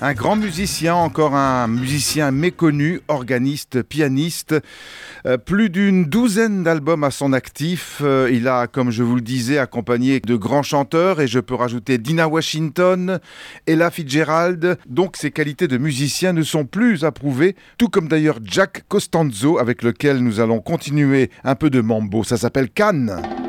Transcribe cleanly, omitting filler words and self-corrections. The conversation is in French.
Un grand musicien, encore un musicien méconnu, organiste, pianiste. Plus d'une douzaine d'albums à son actif. Il a, comme je vous le disais, accompagné de grands chanteurs et je peux rajouter Dinah Washington, Ella Fitzgerald. Donc ses qualités de musicien ne sont plus approuvées, tout comme d'ailleurs Jack Costanzo avec lequel nous allons continuer un peu de mambo. Ça s'appelle Cannes.